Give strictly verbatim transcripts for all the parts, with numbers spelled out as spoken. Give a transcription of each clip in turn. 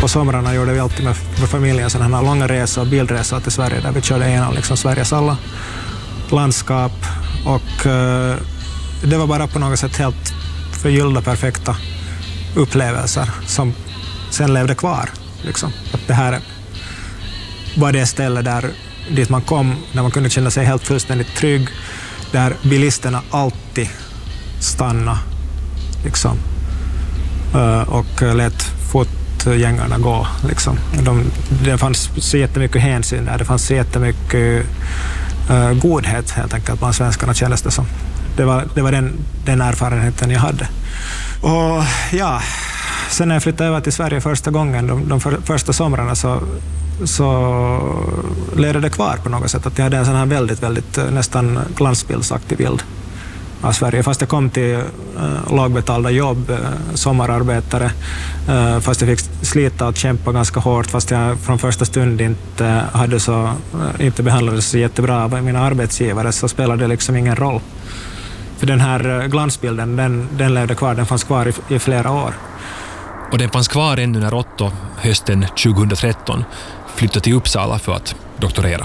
på somrarna gjorde vi alltid med, med familjen sådana här långa resor, bilresor till Sverige där vi körde igenom liksom Sveriges alla landskap och uh, det var bara på något sätt helt förgyllda, perfekta upplevelser som sen levde kvar. Liksom. Att det här var det ställe där dit man kom när man kunde känna sig helt fullständigt trygg, där bilisterna alltid stannade liksom, och lät fotgängarna gå. Liksom. De, det fanns så jättemycket hänsyn där, det fanns så jättemycket uh, godhet helt enkelt bland svenskarna, kändes det som. Det var, det var den, den erfarenheten jag hade. Och ja, sen när jag flyttade över till Sverige första gången, de, de för, första somrarna, så, så ledde det kvar på något sätt. Att jag hade en sån här väldigt, väldigt nästan glansbildsaktig bild av Sverige. Fast jag kom till äh, lågbetalda jobb, äh, sommararbetare, äh, fast jag fick slita och kämpa ganska hårt, fast jag från första stund inte, hade så, äh, inte behandlades så jättebra av mina arbetsgivare, så spelade det liksom ingen roll. För den här glansbilden, den, den levde kvar, den fanns kvar i, i flera år. Och den fanns kvar ännu när Otto hösten tjugohundratretton flyttade till Uppsala för att doktorera.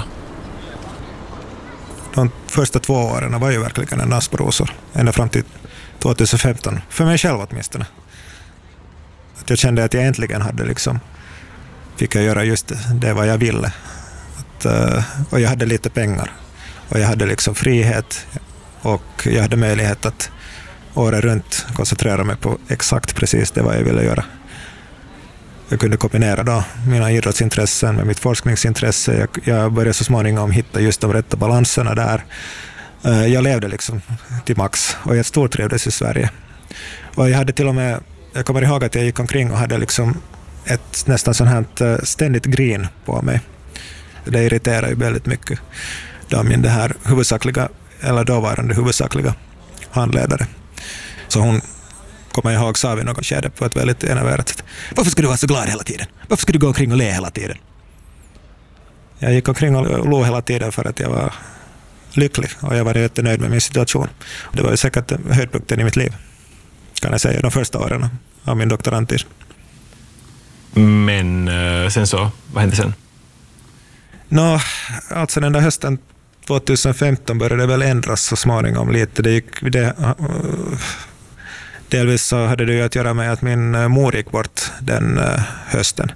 De första två åren var ju verkligen en dans på rosor, ända fram till tjugohundrafemton. För mig själv åtminstone. Att jag kände att jag äntligen hade liksom, fick jag göra just det vad jag ville. Att, uh, och jag hade lite pengar. Och jag hade liksom frihet. Och jag hade möjlighet att året runt koncentrera mig på exakt precis det vad jag ville göra. Jag kunde kombinera då mina idrottsintressen med mitt forskningsintresse. Jag, jag började så småningom hitta just de rätta balanserna där. Jag levde liksom till max och jag stortrivdes i Sverige. Och jag hade till och med, jag kommer ihåg att jag gick omkring och hade liksom ett nästan sånt här ständigt grin på mig. Det irriterar ju väldigt mycket. Då min det här huvudsakliga, eller dåvarande huvudsakliga handledare. Så hon, kommer jag ihåg, sa vid någon skede på ett väldigt enerverat sätt: varför ska du vara så glad hela tiden? Varför ska du gå omkring och le hela tiden? Jag gick omkring och låg hela tiden för att jag var lycklig och jag var jättenöjd med min situation. Det var ju säkert höjdpunkten i mitt liv, kan jag säga, de första åren av min doktorandtid. Men sen så, vad hände sen? Nå, alltså den där hösten tjugohundrafemton började det väl ändras så småningom lite. Det gick, det, uh, delvis så hade det ju att göra med att min uh, mor gick bort den uh, hösten.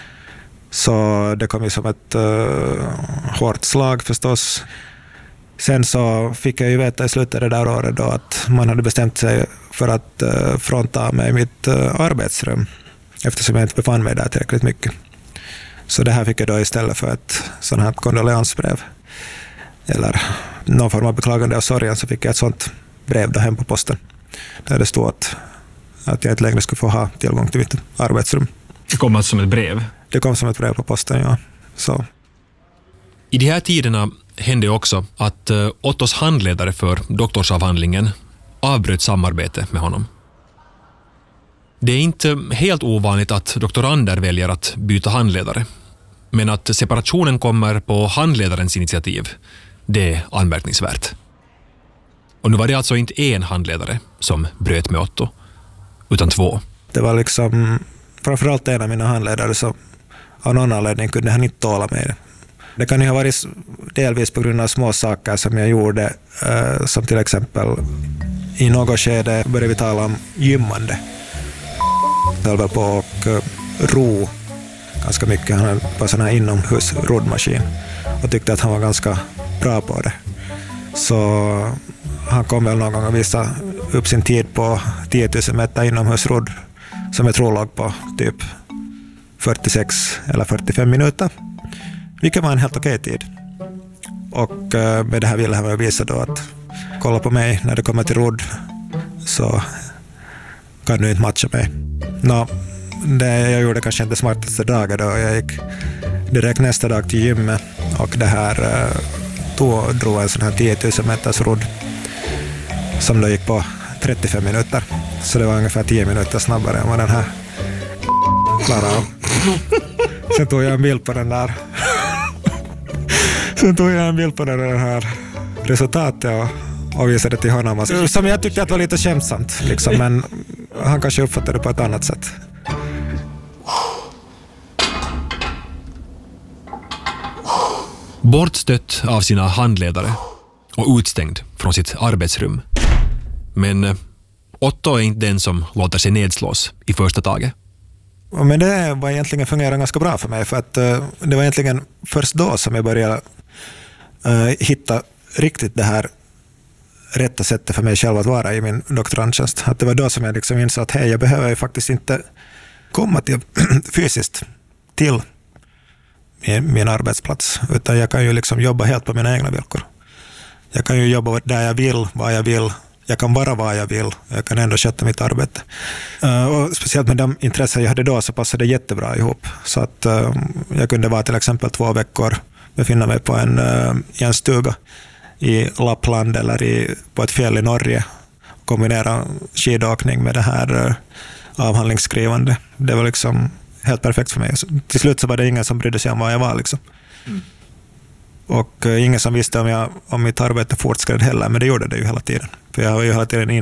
Så det kom ju som ett uh, hårt slag förstås. Sen så fick jag ju veta i slutet av det där året då att man hade bestämt sig för att uh, frånta mig mitt uh, arbetsrum, eftersom jag inte befann mig där tillräckligt mycket. Så det här fick jag då istället för ett sånt här kondoleansbrev eller någon form av beklagande av sorgen, så fick jag ett sånt brev där hem på posten där det stod att, att jag inte längre skulle få ha tillgång till mitt arbetsrum. Det kom alltså som ett brev? Det kom som ett brev på posten, ja. Så. I de här tiderna hände också att uh, Ottos handledare för doktorsavhandlingen avbröt samarbete med honom. Det är inte helt ovanligt att doktorander väljer att byta handledare. Men att separationen kommer på handledarens initiativ, det är anmärkningsvärt. Och nu var det alltså inte en handledare som bröt med Otto, utan två. Det var liksom framförallt en av mina handledare som av någon anledning kunde han inte tåla med. Det kan ju ha varit delvis på grund av små saker som jag gjorde, eh, som till exempel i något skede började vi tala om gymmande. Jag höll på och uh, ro ganska mycket. Han var sån här inomhus roddmaskin och tyckte att han var ganska bra på det. Så han kom väl någon gång och visade upp sin tid på tio tusen meter inomhusrodd som jag tror låg på typ fyrtiosex eller fyrtiofem minuter. Vilket var en helt okej tid. Och uh, med det här ville han visa då att kolla på mig när det kommer till rodd så kan du inte matcha mig. Nå, det jag gjorde kanske inte smartaste dagen då. Jag gick direkt nästa dag till gymmet och det här då drog en sån här tio tusen meters rodd som då gick på trettiofem minuter. Så det var ungefär tio minuter snabbare än vad den här klarade av. Sen tog jag en bild på den där. Sen tog jag en bild på den här resultatet och och visade till honom. Som jag tyckte att var lite skämtsamt, liksom, men han kanske uppfattade det på ett annat sätt. Bortstött av sina handledare och utstängd från sitt arbetsrum. Men Otto är inte den som låter sig nedslås i första taget. Men det var egentligen fungerade ganska bra för mig, för att uh, det var egentligen först då som jag började uh, hitta riktigt det här rätta sättet för mig själv att vara i min doktorandtjänst. Att det var då som jag liksom insåg att hej, jag behöver ju faktiskt inte komma till fysiskt till min, min arbetsplats, utan jag kan ju liksom jobba helt på mina egna villkor. Jag kan ju jobba där jag vill, vad jag vill. Jag kan vara vad jag vill. Jag kan ändå sköta mitt arbete. Uh, och speciellt med de intressen jag hade då så passade det jättebra ihop. Så att uh, jag kunde vara till exempel två veckor, befinna mig på en, uh, i en stuga i Lappland eller i, på ett fjäll i Norge. Kombinera skidåkning med det här uh, avhandlingsskrivande. Det var liksom helt perfekt för mig. Så till slut så var det ingen som brydde sig om vad jag var. Liksom. Mm. Och uh, ingen som visste om, jag, om mitt arbete fortskred heller, men det gjorde det ju hela tiden. För jag var ju hela tiden